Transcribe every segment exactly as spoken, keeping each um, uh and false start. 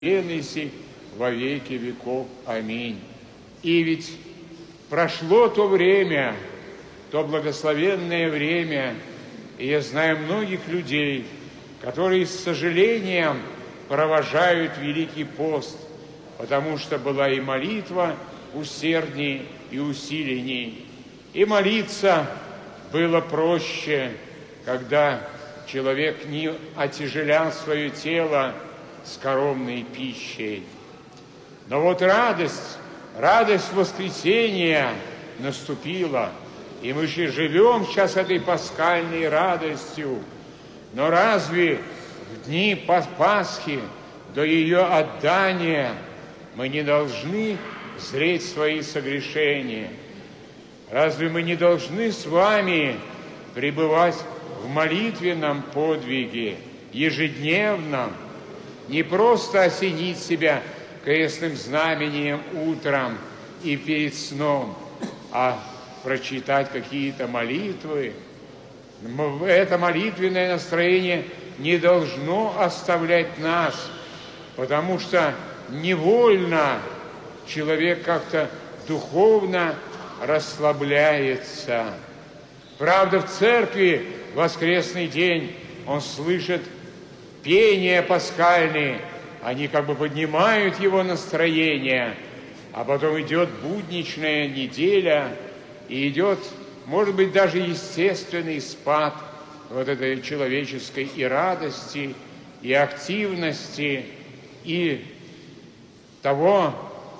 Еныси во веки веков. Аминь. И ведь прошло то время, то благословенное время, и я знаю многих людей, которые с сожалением провожают Великий пост, потому что была и молитва усердней и усиленней, и молиться было проще, когда человек не отяжелял свое тело скоромной пищей. Но вот радость, радость воскресения наступила, и мы же живем сейчас этой пасхальной радостью. Но разве в дни Пасхи до ее отдания мы не должны зреть свои согрешения? Разве мы не должны с вами пребывать в молитвенном подвиге, ежедневном, не просто осенить себя крестным знамением утром и перед сном, а прочитать какие-то молитвы? Это молитвенное настроение не должно оставлять нас, потому что невольно человек как-то духовно расслабляется. Правда, в церкви в воскресный день он слышит пение пасхальные, они как бы поднимают его настроение, а потом идет будничная неделя, и идет, может быть, даже естественный спад вот этой человеческой и радости, и активности, и того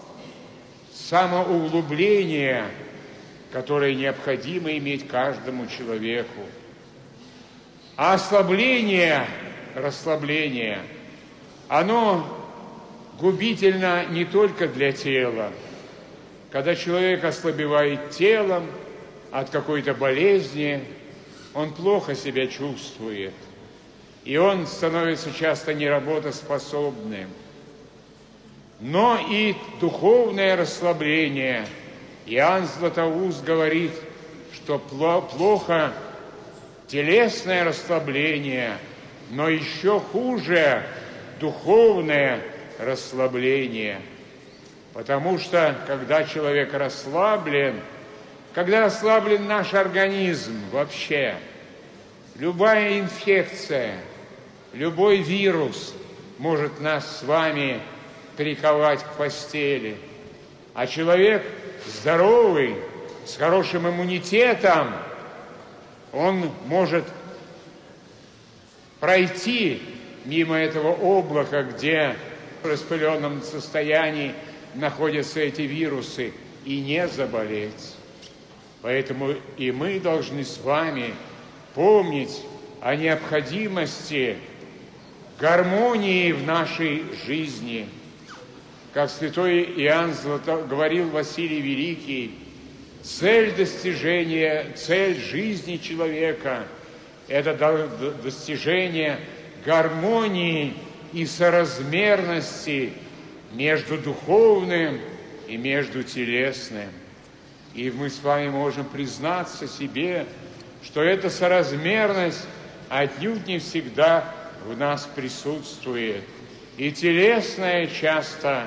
самоуглубления, которое необходимо иметь каждому человеку. А ослабление, расслабление, оно губительно не только для тела. Когда человек ослабевает телом от какой-то болезни, он плохо себя чувствует, и он становится часто неработоспособным. Но и духовное расслабление. Иоанн Златоуст говорит, что плохо телесное расслабление, но еще хуже духовное расслабление. Потому что, когда человек расслаблен, когда ослаблен наш организм вообще, любая инфекция, любой вирус может нас с вами приковать к постели. А человек здоровый, с хорошим иммунитетом, он может пройти мимо этого облака, где в распыленном состоянии находятся эти вирусы, и не заболеть. Поэтому и мы должны с вами помнить о необходимости гармонии в нашей жизни. Как святой Иоанн Златоуст говорил Василий Великий, цель достижения, цель жизни человека – это достижение гармонии и соразмерности между духовным и между телесным. И мы с вами можем признаться себе, что эта соразмерность отнюдь не всегда в нас присутствует. И телесное часто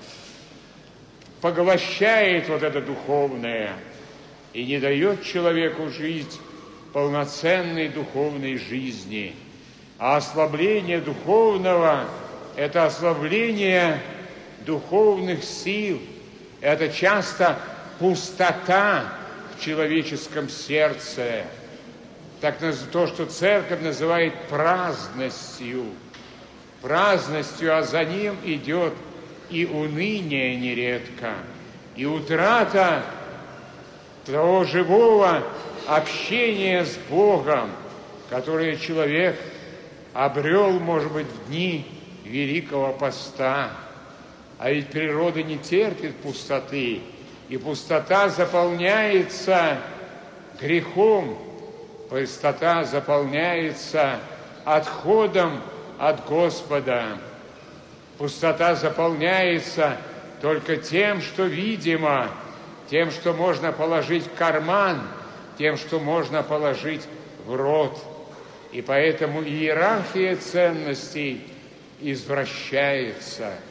поглощает вот это духовное и не дает человеку жить полноценной духовной жизни. А ослабление духовного – это ослабление духовных сил, это часто пустота в человеческом сердце, так то, что церковь называет праздностью, праздностью, а за ним идет и уныние нередко, и утрата того живого общения с Богом, которое человек обрел, может быть, в дни Великого Поста. А ведь природа не терпит пустоты, и пустота заполняется грехом, пустота заполняется отходом от Господа. Пустота заполняется только тем, что видимо, тем, что можно положить в карман, тем, что можно положить в рот. И поэтому иерархия ценностей извращается